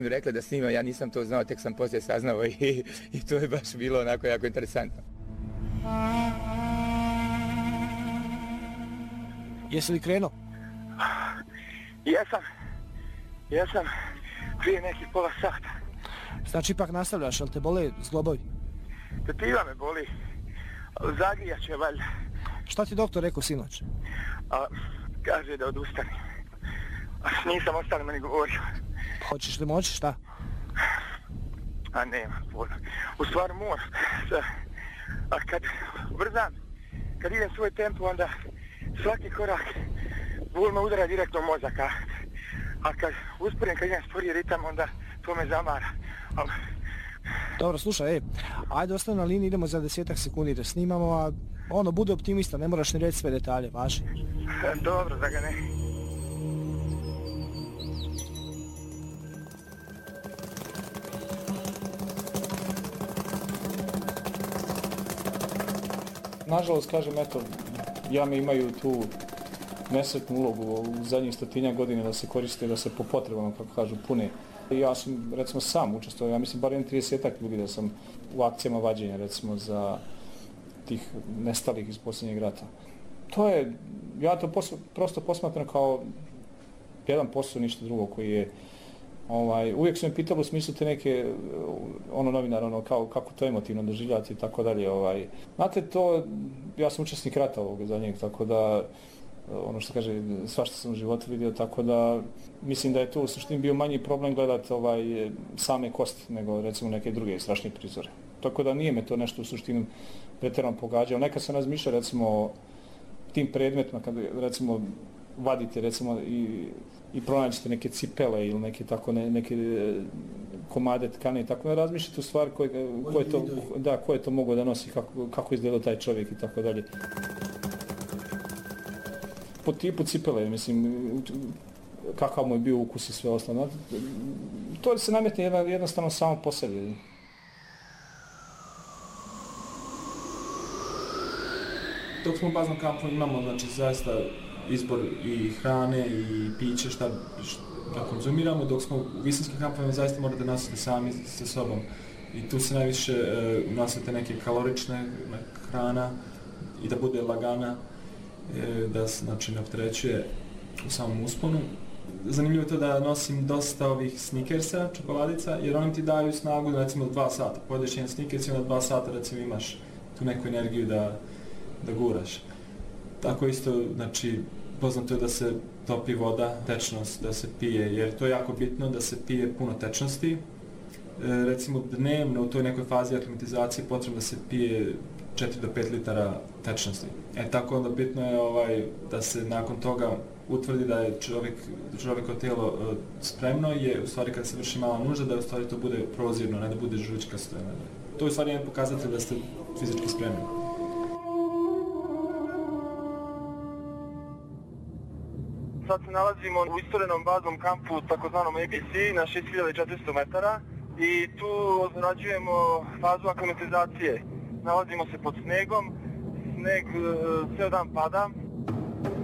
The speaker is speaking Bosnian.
Rekla da snima, ja nisam to znao, tek sam poslije saznao i to je baš bilo onako jako interesantno. Jesi li krenuo? Jesam, prije nekih pola sata. Znači ipak nastavljaš, jel te boli zglobovi? Tetiva me boli, zagrijat će valjda. Šta ti doktor rekao sinoć? Kaže da odustanem. Nisam ostalo meni govorio. Hoćeš li moći, šta? Nema pojma. U stvari moram. A kad brzam, kad idem svoj tempo, onda svaki korak bol me udara direktno u mozak. A kad usporim, kad idem sporiji ritam, onda to me zamara. Dobro, slušaj, ajde ostane na liniji, idemo za 10 sekundi da snimamo, a bude optimista, ne moraš ni reći sve detalje, važi. Dobro, da ga ne. Nažalost, kažem, eto, jame imaju tu nesretnu ulogu u zadnjih 100 godina da se koriste, da se po potrebama, kako kažu, pune. Ja sam, recimo, sam učestvovao, ja mislim, bar 30 ljudi da sam u akcijama vađenja, recimo, za tih nestalih iz posljednjeg rata. To je, ja to prosto posmatram kao jedan posao, ništa drugo, koji je, uvijek su me pitali u smislu te neke, novinar, kao kako to emotivno doživljati i tako dalje, Znate, to, ja sam učesnik rata ovog zadnjeg, tako da, što kaže, svašta sam u životu vidio, tako da mislim da je to u suštini bio manji problem gledati same kosti nego recimo neke druge strašne prizore. Tako da nije me to nešto u suštini pretjerano pogađao. Nekad sam razmišljao recimo o tim predmetima kad recimo vadite recimo i pronađete neke cipele ili neke tako neke komade tkane i tako da razmišljate u stvari ko je to mogao da nosi, kako izgledao taj čovjek i tako dalje. Po tipu cipele, mislim, kakav mu je bio ukus i sve ostalo. To se nametne jednostavno samo po sebi. Dok smo u baznom kampu imamo, znači, zaista izbor i hrane i piće da konzumiramo, dok smo u visinskim kampovima zaista morate nositi sami sa sobom. I tu se najviše nosite neke kalorične hrana i da bude lagana, da se, znači, ne opterećuje u samom usponu. Zanimljivo je to da nosim dosta ovih Snickersa, čokoladica, jer oni ti daju snagu, recimo, 2 sata. Pojedeš jedan Snickers i onda 2 sata, recimo, imaš tu neku energiju da guraš. Tako isto, znači, poznato je da se topi voda, tečnost, da se pije, jer to je jako bitno da se pije puno tečnosti. Recimo, dnevno u toj nekoj fazi aklimatizacije potrebno da se pije 4 do 5 litara tečnosti. Tako onda bitno je da se nakon toga utvrdi da je čovjeko tijelo spremno, je u stvari kad se vrši mala nužda, da u stvari to bude prozirno, ne da bude žučkasto. To je u stvari jedan pokazatelj da ste fizički spremni. Sad se nalazimo u isturenom baznom kampu, takozvanom ABC, na 6400 metara i tu odrađujemo fazu aklimatizacije. Nalazimo se pod snegom, sneg ceo dan pada,